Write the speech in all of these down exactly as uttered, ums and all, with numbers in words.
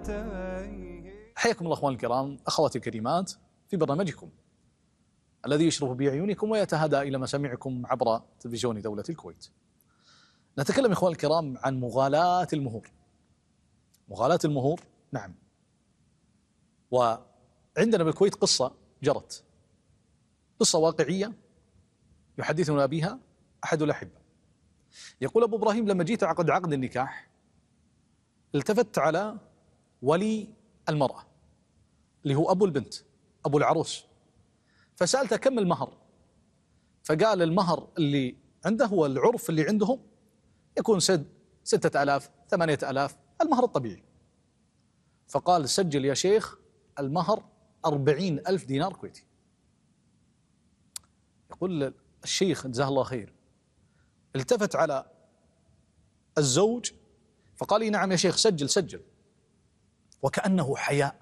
حياكم الله اخواني الكرام، اخواتي الكريمات، في برنامجكم الذي يشرف باعينكم ويتهادى الى مسامعكم عبر تلفزيون دوله الكويت. نتكلم اخواني الكرام عن مغالاة المهور. مغالاة المهور، نعم. وعندنا بالكويت قصة جرت، قصة واقعية يحدثنا بها أحد الأحبة. يقول أبو إبراهيم: لما جيت عقد عقد النكاح التفت على ولي المرأة اللي هو أبو البنت، أبو العروس، فسألته كم المهر؟ فقال المهر اللي عنده هو العرف اللي عندهم يكون سد ستة آلاف ثمانية آلاف، المهر الطبيعي. فقال: سجل يا شيخ المهر أربعين ألف دينار كويتي. يقول الشيخ جزاه الله خير التفت على الزوج فقال: لي نعم يا شيخ، سجل سجل، وكأنه حياء.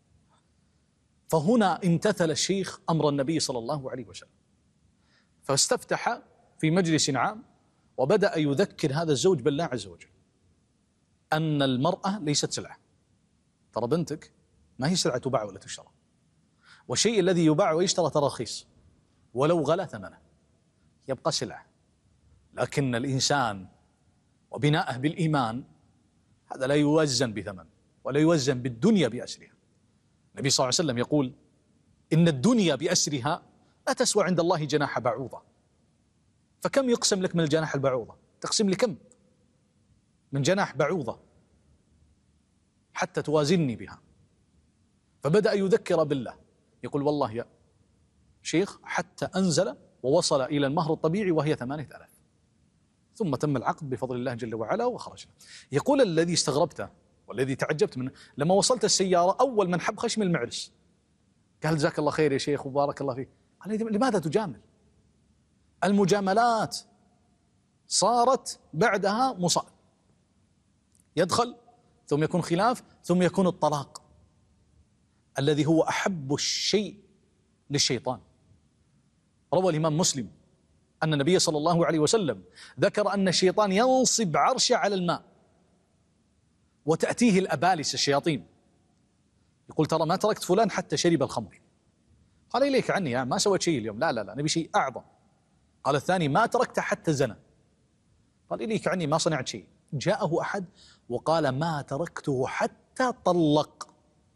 فهنا امتثل الشيخ أمر النبي صلى الله عليه وسلم، فاستفتح في مجلس عام وبدأ يذكر هذا الزوج بالله عز وجل أن المرأة ليست سلعة. ترى بنتك ما هي سلعة تباع ولا تشترى، والشيء الذي يباع ويشترى ترى رخيص ولو غلا ثمنه يبقى سلعة، لكن الإنسان وبناءه بالإيمان هذا لا يوزن بثمن ولا يوزن بالدنيا بأسرها. النبي صلى الله عليه وسلم يقول: إن الدنيا بأسرها لا تسوى عند الله جناح بعوضة. فكم يقسم لك من الجناح البعوضة؟ تقسم لي كم من جناح بعوضة حتى توازنني بها؟ فبدأ يذكر بالله، يقول: والله يا شيخ حتى أنزل ووصل إلى المهر الطبيعي وهي ثمانية آلاف، ثم تم العقد بفضل الله جل وعلا وخرجنا. يقول: الذي استغربته والذي تعجبت منه لما وصلت السيارة أول من حب خشم المعرس قال: جزاك الله خير يا شيخ وبارك الله فيك. قال: لماذا تجامل؟ المجاملات صارت بعدها مصائب، يدخل ثم يكون خلاف ثم يكون الطلاق الذي هو أحب الشيء للشيطان. روى الإمام مسلم أن النبي صلى الله عليه وسلم ذكر أن الشيطان ينصب عرشه على الماء وتأتيه الأبالسة الشياطين، يقول: ترى ما تركت فلان حتى شرب الخمر. قال: إليك عني يعني ما سويت شيء اليوم، لا لا لا نبي شيء أعظم. قال الثاني: ما تركت حتى زنا. قال: إليك عني ما صنعت شيء. جاءه أحد وقال: ما تركته حتى طلق.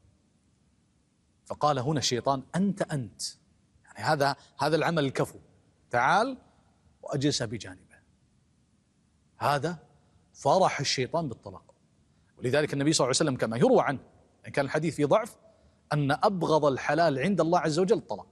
فقال هنا الشيطان: أنت أنت يعني هذا هذا العمل الكفو، تعال وأجلس بجانبه. هذا فرح الشيطان بالطلاق. ولذلك النبي صلى الله عليه وسلم كما يروى عنه إن كان الحديث في ضعف أن أبغض الحلال عند الله عز وجل الطلاق،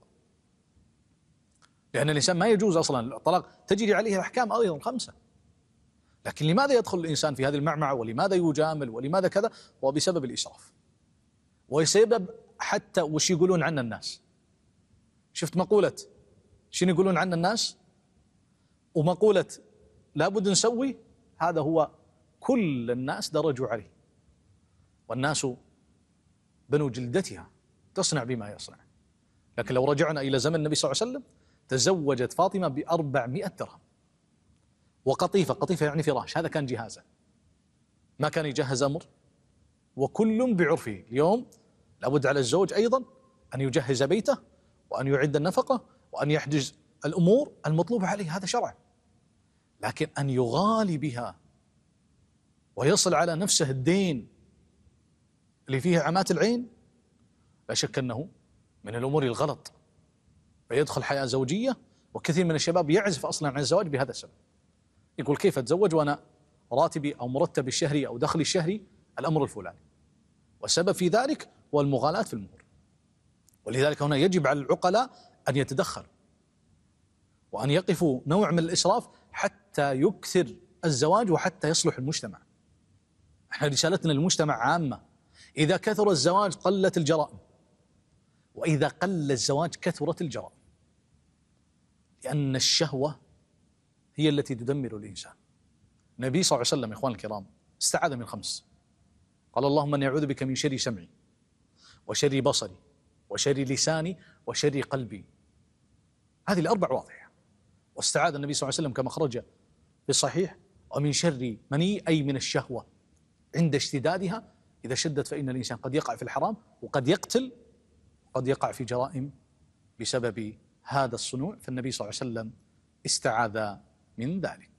لأن الإنسان ما يجوز أصلا الطلاق، تجري عليه الأحكام أيضا خمسة. لكن لماذا يدخل الإنسان في هذه المعمعة ولماذا يجامل ولماذا كذا؟ هو بسبب الإسراف، وسبب حتى وش يقولون عنا الناس. شفت مقولة شنو يقولون عنا الناس ومقولة لابد نسوي، هذا هو كل الناس درجوا عليه، والناس بنو جلدتها تصنع بما يصنع. لكن لو رجعنا إلى زمن النبي صلى الله عليه وسلم تزوجت فاطمة بأربعمائة درهم وقطيفة، قطيفة يعني فراش، هذا كان جهازه، ما كان يجهز أمر، وكل بعرفه. اليوم لابد على الزوج أيضا أن يجهز بيته وأن يعد النفقة وأن يحجز الأمور المطلوبة عليه، هذا شرع. لكن أن يغالي بها ويصل على نفسه الدين اللي فيها عمات العين، لا شك أنه من الأمور الغلط، فيدخل حياة زوجية. وكثير من الشباب يعزف أصلا عن الزواج بهذا السبب، يقول: كيف أتزوج وأنا راتبي أو مرتبي الشهري أو دخلي الشهري الأمر الفلاني. والسبب في ذلك هو المغالاة في المهور. ولذلك هنا يجب على العقلاء أن يتدخلوا وأن يقفوا نوع من الإسراف حتى يكثر الزواج وحتى يصلح المجتمع. احنا رسالتنا للمجتمع عامة: إذا كثر الزواج قلت الجرائم، وإذا قل الزواج كثرت الجرائم، لأن الشهوة هي التي تدمر الإنسان. النبي صلى الله عليه وسلم يا إخوان الكرام استعاذ من خمس، قال: اللهم أني أعوذ بك من شر سمعي وشر بصري وشر لساني وشر قلبي. هذه الأربع واضحة. واستعاذ النبي صلى الله عليه وسلم كما خرج في الصحيح: ومن شر مني، أي من الشهوة عند اشتدادها إذا شدت فإن الإنسان قد يقع في الحرام وقد يقتل، قد يقع في جرائم بسبب هذا الصنوع، فالنبي صلى الله عليه وسلم استعاذ من ذلك.